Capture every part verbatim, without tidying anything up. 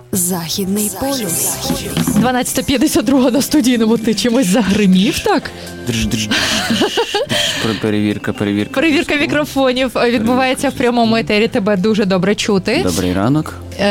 Західний полюс. дванадцята п'ятдесят два на студійному. Ти чимось загримів, так? Перевірка, перевірка. Перевірка мікрофонів відбувається в прямому етері. Тебе дуже добре чути. Добрий ранок.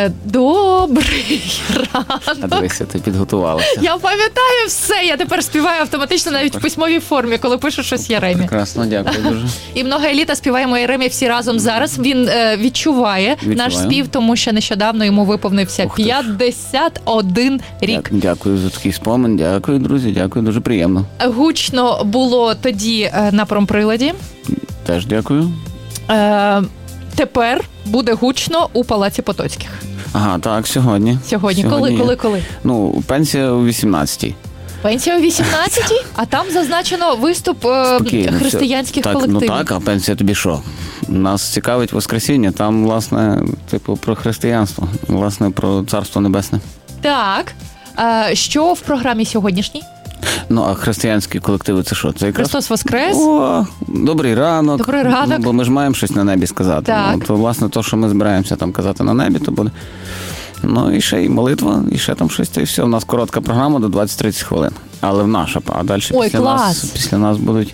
Добрий ранок. А дивися, ти підготувалася. Я пам'ятаю все. Я тепер співаю автоматично навіть в письмовій формі, коли пишу щось Єремі. Прекрасно, дякую дуже. І много еліта співаємо Єремі всі разом зараз. Він е, відчуває Відчуваю. наш спів, тому що нещодавно йому виповнився п'ятдесят один рік. Дякую за такий спомин. Дякую, друзі. Дякую, дуже приємно. Гучно було тоді е, на промприладі. Теж дякую. Е, тепер буде гучно у Палаці Потоцьких. Ага, так, сьогодні. Сьогодні. Сьогодні. Коли, коли, коли? Ну, пенсія у вісімнадцятій. Пенсія о вісімнадцятій, а там зазначено виступ е, Спокійно, християнських так, колективів. Ну так, а пенсія тобі що? Нас цікавить Воскресіння, там, власне, типу, про християнство, власне, про Царство Небесне. Так. Е, що в програмі сьогоднішній? Ну, а християнські колективи це що? Це якраз... Христос Воскрес. О, добрий ранок. Добрий ранок. Ну, бо ми ж маємо щось на небі сказати. Так. Ну, то, власне, то, що ми збираємося там казати на небі, то буде... Ну, і ще і молитва, і ще там щось, та і все. У нас коротка програма до двадцять-тридцять хвилин. Але в наша, а далі Ой, після клас. нас, після нас будуть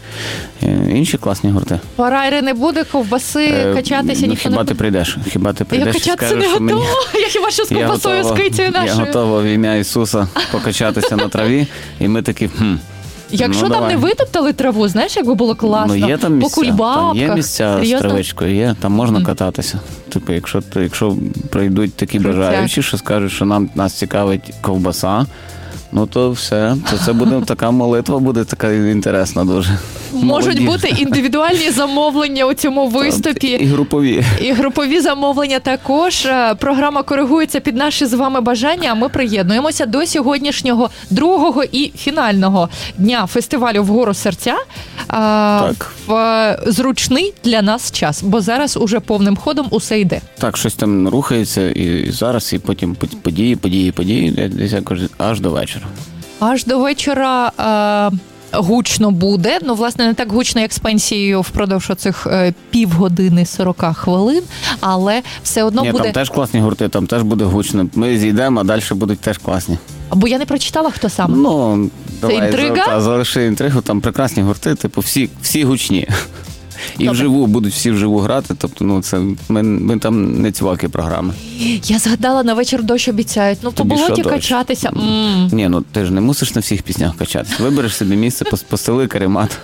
інші класні гурти. Парайри не буде, ковбаси, Е, качатися ну, ніхто хіба не ти буде. прийдеш? Хіба ти прийдеш Я і качатися скажеш, не що мені... готова. Я хіба що з Я ковбасою, з готова- кицею Я нашою. готова в ім'я Ісуса покачатися на траві, і ми такі, хм. Якщо ну, там давай. не витоптали траву, знаєш, якби було класно. Ну, є там по місця, кульбабках. там є місця з Серйозно? травичкою, є, там можна Мгм. кататися. Типу, якщо, якщо прийдуть такі Крутяк. бажаючі, що скажуть, що нам, нас цікавить ковбаса, ну то все, то це буде така молитва, буде така інтересна дуже. Можуть Молоді. бути індивідуальні замовлення у цьому виступі. І групові. І групові замовлення також. Е, Програма коригується під наші з вами бажання, а ми приєднуємося до сьогоднішнього другого і фінального дня фестивалю «Вгору серця» а, Так. в е, зручний для нас час, бо зараз уже повним ходом усе йде. Так, щось там рухається і зараз, і потім події, події, події, десь якось аж до вечора. Аж до вечора е, гучно буде. Ну, власне, не так гучно, як з пенсією впродовж оцих е, півгодини сорок хвилин, але все одно Ні, буде... там теж класні гурти, там теж буде гучно. Ми зійдемо, а далі будуть теж класні. Бо я не прочитала, хто саме. Ну, давай, інтрига? Та, залиши інтригу, там прекрасні гурти, типу, всі, всі гучні. І Добре. вживу, будуть всі вживу грати, тобто, ну, це, ми, ми там не ціваки програми. Я згадала, на вечір дощ обіцяють. Ну, по Тобі що болоті дощ? качатися. М. Ні, ну, ти ж не мусиш на всіх піснях качатися. Вибереш собі місце, пос- постели каремат.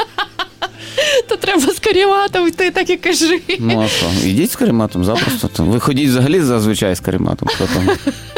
То треба з карематом, ти так і кажи. Ну, а що, ідіть з карематом запросто. То ви ходіть взагалі зазвичай з карематом. Потім,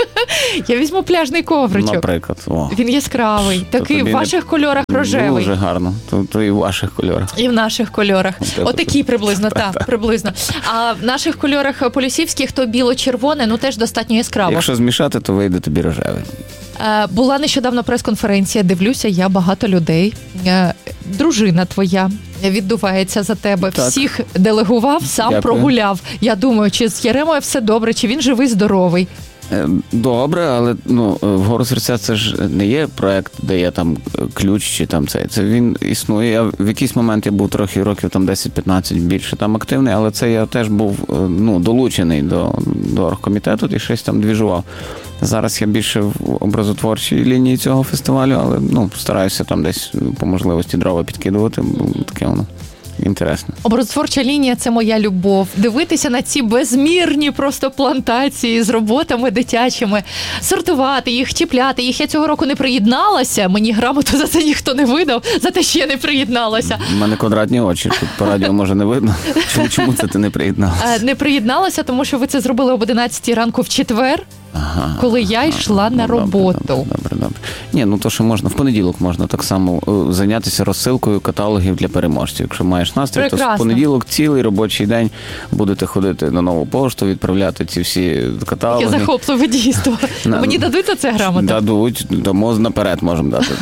Я візьму пляжний ковричок. наприклад. О, Він яскравий, такий тобі в не- ваших кольорах рожевий. дуже гарно. То, то і в ваших кольорах. І в наших кольорах. От Отакі от. приблизно, Так, так, так. приблизно. А в наших кольорах полюсівських то біло-червоне, ну теж достатньо яскраво. Якщо змішати, то вийде тобі рожевий. Е, Була нещодавно прес-конференція, дивлюся, я багато людей. Е, Дружина твоя віддувається за тебе. Так. Всіх делегував, сам Дякую. прогуляв. Я думаю, чи з Єремою все добре, чи він живий, здоровий. Е, Добре, але ну «Вгору серця» це ж не є проект, де є там ключ чи там це. Це він існує. Я в якийсь момент я був трохи років там десять-п'ятнадцять більше там активний, але це я теж був ну долучений до, до оргкомітету і щось там двіжував. Зараз я більше в образотворчій лінії цього фестивалю, але ну стараюся там десь по можливості дрова підкидувати, бо таке воно інтересне. Образотворча лінія – це моя любов. Дивитися на ці безмірні просто плантації з роботами дитячими, сортувати їх, чіпляти їх. Я цього року не приєдналася, мені грамоту за це ніхто не видав, за те, що я не приєдналася. У мене квадратні очі, тут по радіо може не видно. Чому, чому це ти не приєдналася? Е, Не приєдналася, тому що ви це зробили об одинадцятій ранку в четвер, Ага, коли я йшла ну, на добре, роботу. Добре, добре, добре. Ні, ну то, що можна, в понеділок можна так само е, зайнятися розсилкою каталогів для переможців. Якщо маєш настрій, то Прекрасно. в понеділок цілий робочий день будете ходити на нову пошту, відправляти ці всі каталоги. Яке захопливе дійство. На- Мені дадуть за це грамоту? Дадуть, дамо наперед можемо дати.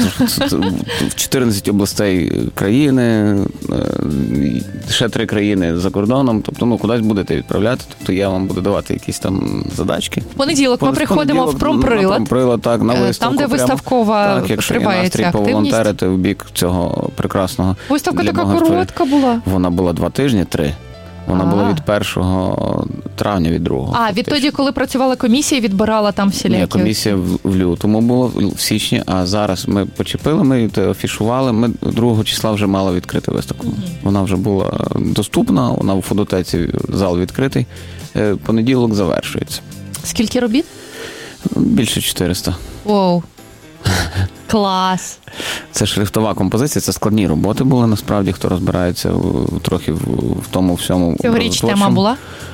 В чотирнадцять областей країни, е, ще три країни за кордоном, тобто ну кудись будете відправляти, тобто я вам буду давати якісь там задачки. В понеділок ми В приходимо в понеділок промприлад, на промприлад, так, на е, виставку. там, де прямо. виставкова Так, якщо є тривається настрій активність. поволонтерити в бік цього прекрасного. Виставка для така багатьох. коротка була. Вона була два тижні, три. Вона А. була від першого травня, від другого. А, відтоді, коли працювала комісія, відбирала там всілякі? Ні, комісія в, в лютому була, в січні, а зараз ми почепили, ми її афішували, ми другого числа вже мали відкрити виставку. Mm-hmm. Вона вже була доступна, вона в фототеці, зал відкритий. Понеділок завершується. Скільки робіт? Більше чотириста. Воу. Клас. Це шрифтова композиція, це складні роботи були, насправді, хто розбирається в, трохи в, в тому всьому. Цьогоріч тема була?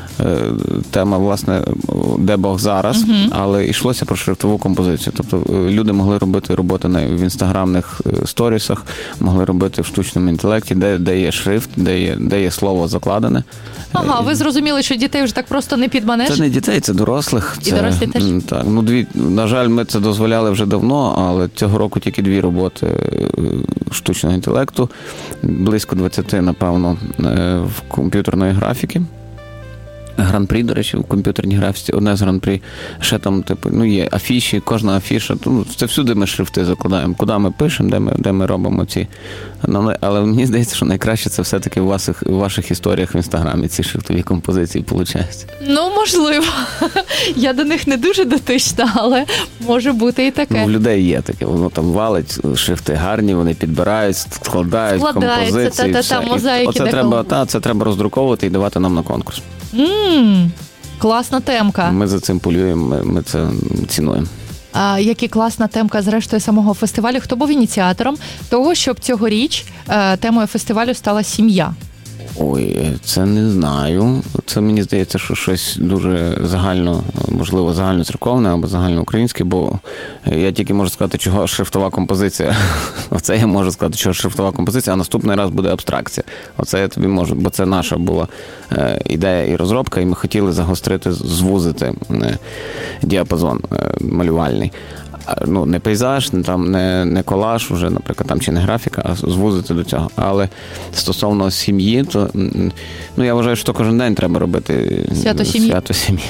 Тема, власне, де Бог зараз, uh-huh. але йшлося про шрифтову композицію. Тобто люди могли робити роботи в інстаграмних сторісах, могли робити в штучному інтелекті, де, де є шрифт, де є, де є слово закладене. Ага, ви зрозуміли, що дітей вже так просто не підманеш? Це не дітей, це дорослих. І це, дорослі теж? Так, ну дві, на жаль, ми це дозволяли вже давно, але цього року тільки дві роботи штучного інтелекту, близько двадцять, напевно, в комп'ютерної графіки. Гран-прі, до речі, в комп'ютерній графіці, одне з гран-прі, ще там, типу, ну, є афіші, кожна афіша, ну, це всюди ми шрифти закладаємо, куди ми пишемо, де ми, де ми робимо ці. Але, але мені здається, що найкраще це все-таки у ваших, у ваших історіях в Інстаграмі, ці шрифтові композиції, виходить. Ну, можливо. Я до них не дуже дотична, але може бути і таке. Ну, в людей є таке, воно там валить, шрифти гарні, вони підбирають, складають композиції. Та, та, та, мозаїки. Оце треба, та, це треба роздруковувати і давати нам на конкурс. Ммм, класна темка. Ми за цим полюємо, ми, ми це цінуємо. А, які класна темка, зрештою, самого фестивалю. Хто був ініціатором того, щоб цьогоріч е, темою фестивалю стала сім'я? Ой, це не знаю. Це, мені здається, що щось дуже загально, можливо, загальноцерковне або загальноукраїнське, бо я тільки можу сказати, чого шрифтова композиція. Оце я можу сказати, чого шрифтова композиція, а наступний раз буде абстракція. Оце я тобі можу, бо це наша була ідея і розробка, і ми хотіли загострити, звузити діапазон малювальний. Ну, не пейзаж, не, там, не, не колаж уже, наприклад, там, чи не графіка, а звузити до цього. Але стосовно сім'ї, то ну, я вважаю, що кожен день треба робити свято сім'ї. Свято сім'ї.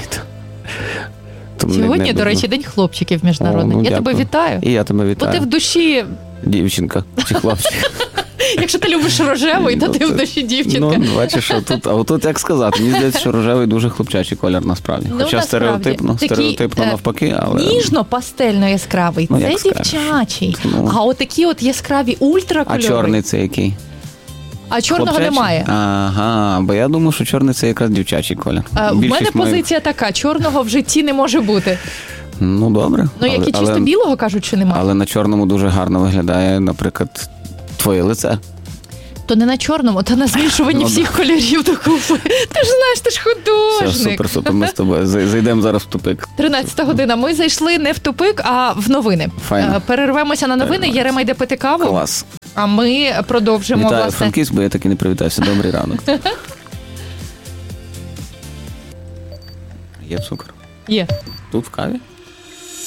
Сьогодні, не, не, до речі, День хлопчиків міжнародний. О, ну, я дякую. тебе вітаю. І я тебе вітаю. Бо ти в душі... Дівчинка чи хлопчик. Якщо ти любиш рожевий, то ти в душі дівчинка. Ну, бачиш, а тут, а тут як сказати, мені здається, що рожевий дуже хлопчачий колір насправді. Ну, Хоча насправді. стереотипно, Такий, стереотипно навпаки, але... Ніжно-пастельно яскравий, ну, це дівчачий. Ну. А от такі от яскраві ультракольорові. А чорний це який? А чорного хлопчачий? Немає. Ага, бо я думаю, що чорний це якраз дівчачий колір. А, в мене моїх... позиція така, чорного в житті не може бути. Ну, добре. Ну, як і чисто але, білого, кажуть, що немає. Але на чорному дуже гарно виглядає, наприклад, твоє лице. То не на чорному, то на змішуванні ну, всіх кольорів докупи. Ти ж знаєш, ти ж художник. Все, супер, супер, ми з тобою зайдемо зараз в тупик. тринадцята година. Ми зайшли не в тупик, а в новини. Файно. Перервемося на новини. Ярема йде пити каву. Клас. А ми продовжимо, Вітаю, власне. Франківськ, бо я таки не привітався. Добрий ранок. Є цукор? Є. Тут в каві?